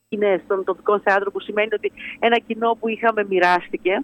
σκηνές των τοπικών θεάτρων, που σημαίνει ότι ένα κοινό που είχαμε μοιράστηκε.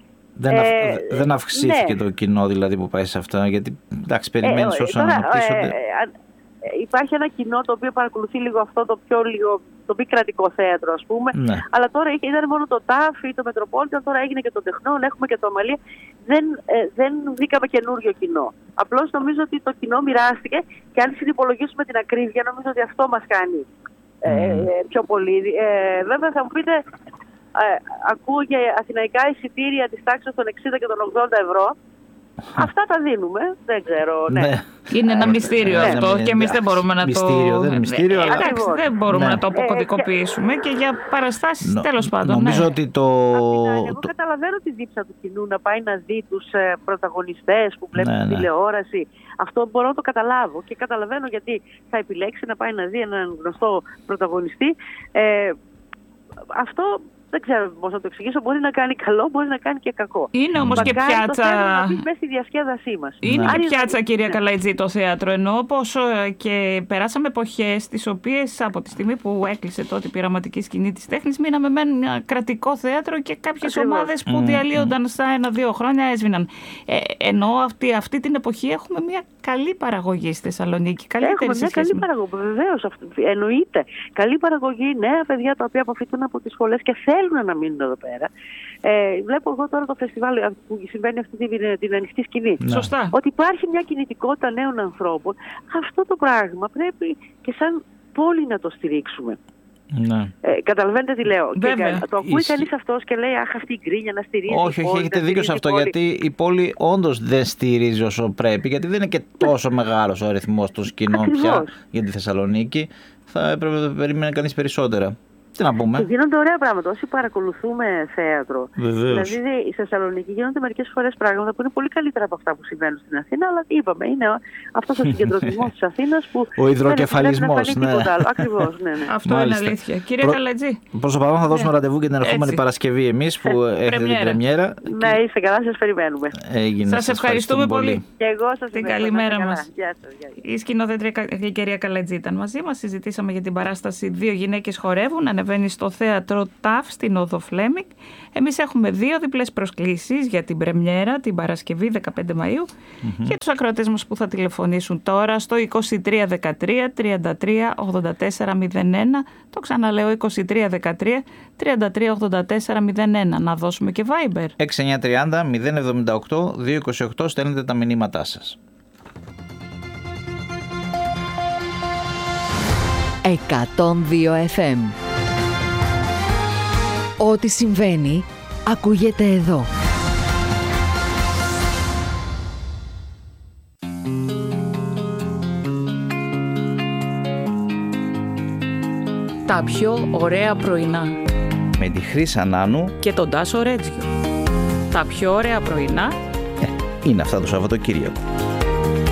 Δεν αυξήθηκε το κοινό δηλαδή που πάει σε αυτά, γιατί εντάξει, περιμένεις όσο αναπτύσσονται. Υπάρχει ένα κοινό το οποίο παρακολουθεί λίγο αυτό το πιο κρατικό θέατρο, ας πούμε. Ναι. Αλλά τώρα ήταν μόνο το ΤΑΦ ή το Μετροπόλιταν, τώρα έγινε και το Τεχνών, έχουμε και το Αμαλία. Δεν βρήκαμε καινούριο κοινό. Απλώς νομίζω ότι το κοινό μοιράστηκε, και αν συνυπολογίσουμε την ακρίβεια, νομίζω ότι αυτό μας κάνει πιο πολύ. Βέβαια θα μου πείτε, ακούω για αθηναϊκά εισιτήρια της τάξης των 60 και των 80 ευρώ. Αυτά τα δίνουμε, δεν ξέρω. Ναι. Είναι ένα μυστήριο αυτό και εμείς δεν μπορούμε να μυστήριο, δεν είναι μυστήριο, αλλά δεν μπορούμε να το αποκωδικοποιήσουμε και για παραστάσεις τέλος πάντων. Νομίζω ότι εγώ καταλαβαίνω τη δίψα του κοινού να πάει να δει τους πρωταγωνιστές που βλέπει στην τηλεόραση. Αυτό μπορώ να το καταλάβω και καταλαβαίνω γιατί θα επιλέξει να πάει να δει έναν γνωστό πρωταγωνιστή. Αυτό δεν ξέρω πώς να το εξηγήσω. Μπορεί να κάνει καλό, μπορεί να κάνει και κακό. Είναι όμως και πιάτσα. Μέσα στη διασκέδασή μας. Είναι και πιάτσα, κυρία Καλαϊτζή, το θέατρο. Εννοώ πως και περάσαμε εποχές τις οποίες από τη στιγμή που έκλεισε τότε η πειραματική σκηνή της τέχνης, μείναμε με ένα κρατικό θέατρο και κάποιες ομάδες που διαλύονταν στα 1-2 χρόνια έσβηναν. Ενώ αυτή την εποχή έχουμε μια καλή παραγωγή στη Θεσσαλονίκη. Έχουμε μια καλή παραγωγή, βεβαίως. Εννοείται. Καλή παραγωγή, νέα παιδιά τα οποία αποφυτούν από τις σχολές και θέλουν να μείνουν εδώ πέρα. Βλέπω εγώ τώρα το φεστιβάλ που συμβαίνει αυτή την ανοιχτή σκηνή. Σωστά. Ότι υπάρχει μια κινητικότητα νέων ανθρώπων. Αυτό το πράγμα πρέπει και σαν πόλη να το στηρίξουμε. Ναι. Καταλαβαίνετε τι λέω. Και το ακούει κανείς αυτός και λέει αχ, αυτή η γκρίνια να στηρίζει. Όχι, έχετε δίκιο σε αυτό, γιατί η πόλη όντως δεν στηρίζει όσο πρέπει, γιατί δεν είναι και τόσο μεγάλος ο αριθμός των σκηνών πια για τη Θεσσαλονίκη. Θα έπρεπε να περιμένει κανείς περισσότερα. Τι να πούμε. Και γίνονται ωραία πράγματα. Όσοι παρακολουθούμε θέατρο, βεβαίως. Δηλαδή στη Θεσσαλονίκη γίνονται μερικές φορές πράγματα που είναι πολύ καλύτερα από αυτά που συμβαίνουν στην Αθήνα, αλλά είπαμε, είναι αυτός ο συγκεντρωτισμός της Αθήνας που. Ο υδροκεφαλισμός. Ναι. Ακριβώς, ναι. Αυτό είναι αλήθεια. Κύριε Καλαϊτζή. Προς το παρόν θα δώσουμε ραντεβού για την ερχόμενη Παρασκευή εμείς που έχετε την πρεμιέρα. Ναι, είστε καλά, σας περιμένουμε. Σας ευχαριστούμε πολύ. Και εγώ σας την καλημέρα μας. Η σκηνοθέτρια η κυρία Καλαϊτζή ήταν μαζί μας. Συζητήσαμε για την παράσταση «Δύο γυναίκες χορεύουν». Ανεβαίνει στο θέατρο ΤΑΦ στην Όδο Φλέμινγκ. Εμείς έχουμε 2 διπλές προσκλήσεις για την πρεμιέρα την Παρασκευή 15 Μαΐου και τους ακροατές μας που θα τηλεφωνήσουν τώρα στο 2313 33 84 01. Το ξαναλέω, 2313 33 84 01. Να δώσουμε και Viber. 6930 078 228. Στέλνετε τα μηνύματά σας. 102 FM. Ό,τι συμβαίνει, ακούγεται εδώ. Τα πιο ωραία πρωινά. Με τη Χρύσα Νάνου και τον Τάσο Ρέτζιο. Τα πιο ωραία πρωινά είναι αυτά το Σαββατοκύριακο.